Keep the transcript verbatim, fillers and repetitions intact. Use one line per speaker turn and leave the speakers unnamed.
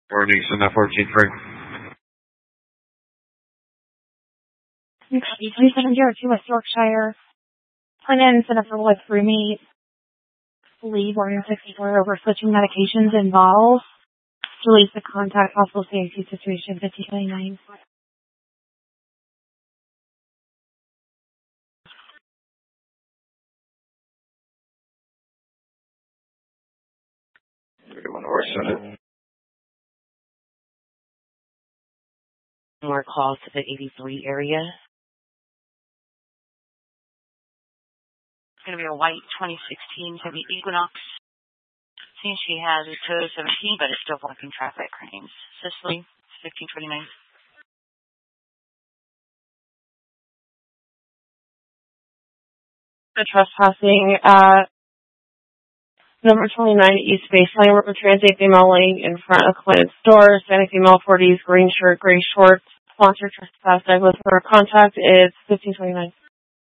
Morning, Center fourteen Frank.
twenty-seven zero two West Yorkshire. Plan in set up for with roommate. Believe one sixty-four over switching medications involved. Release the contact possible safety situation fifty twenty-nine.
thirty-one North Senate.
More calls to the eighty-three area. It's going to be a white twenty sixteen Chevy Equinox. Seems she has a two seventeen, but it's still blocking traffic. Her name's Cicely, fifteen twenty-nine.
The trespassing at number twenty-nine East Baseline River Transit female laying in front of Clinton store. Standing female forties, green shirt, gray shorts. Sponsor trespass. Douglas. Her contact is fifteen twenty-nine.